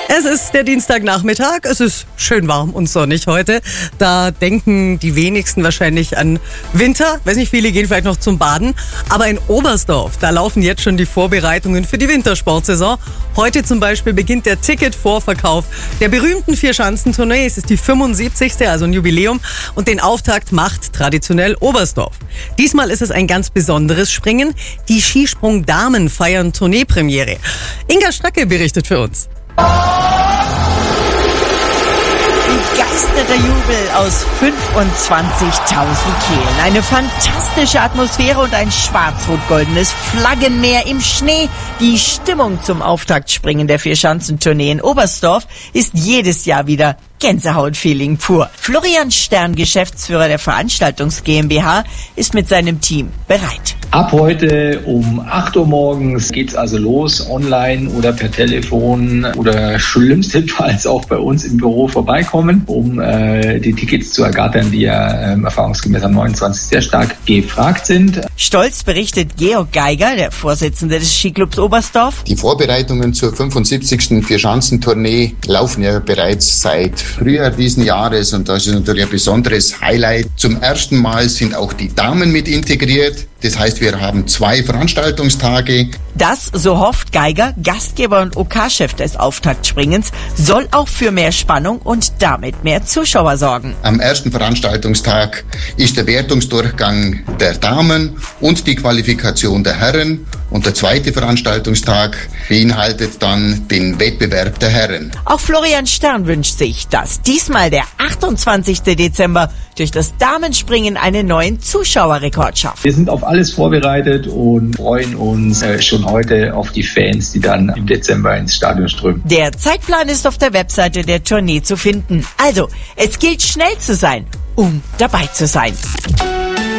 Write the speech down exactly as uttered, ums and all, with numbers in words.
Es ist der Dienstagnachmittag, es ist schön warm und sonnig heute. Da denken die wenigsten wahrscheinlich an Winter. Weiß nicht, viele gehen vielleicht noch zum Baden. Aber in Oberstdorf, da laufen jetzt schon die Vorbereitungen für die Wintersportsaison. Heute zum Beispiel beginnt der Ticketvorverkauf der berühmten Vierschanzentournee. Es ist die fünfundsiebzigste, also ein Jubiläum. Und den Auftakt macht traditionell Oberstdorf. Diesmal ist es ein ganz besonderes Springen. Die Skisprung-Damen feiern Tourneepremiere. Inga Stracke berichtet für uns. Begeisterter Jubel aus fünfundzwanzigtausend Kehlen. Eine fantastische Atmosphäre und ein schwarz-rot-goldenes Flaggenmeer im Schnee. Die Stimmung zum Auftaktspringen der Vierschanzentournee in Oberstdorf ist jedes Jahr wieder Gänsehaut-Feeling pur. Florian Stern, Geschäftsführer der Veranstaltungs GmbH, ist mit seinem Team bereit. Ab heute um acht Uhr morgens geht's also los, online oder per Telefon oder schlimmstenfalls auch bei uns im Büro vorbeikommen, um äh, die Tickets zu ergattern, die ja ähm, erfahrungsgemäß am neunundzwanzigsten sehr stark gefragt sind. Stolz berichtet Georg Geiger, der Vorsitzende des Skiclubs Oberstdorf. Die Vorbereitungen zur fünfundsiebzigsten Vierschanzentournee laufen ja bereits seit Frühjahr diesen Jahres und das ist natürlich ein besonderes Highlight. Zum ersten Mal sind auch die Damen mit integriert. Das heißt, wir haben zwei Veranstaltungstage. Das, so hofft Geiger, Gastgeber und O K-Chef des Auftaktspringens, soll auch für mehr Spannung und damit mehr Zuschauer sorgen. Am ersten Veranstaltungstag ist der Wertungsdurchgang der Damen und die Qualifikation der Herren. Und der zweite Veranstaltungstag beinhaltet dann den Wettbewerb der Herren. Auch Florian Stern wünscht sich, dass diesmal der achtundzwanzigste Dezember durch das Damenspringen einen neuen Zuschauerrekord schafft. Wir sind auf alles vorbereitet und freuen uns äh, schon heute auf die Fans, die dann im Dezember ins Stadion strömen. Der Zeitplan ist auf der Webseite der Tournee zu finden. Also, es gilt schnell zu sein, um dabei zu sein.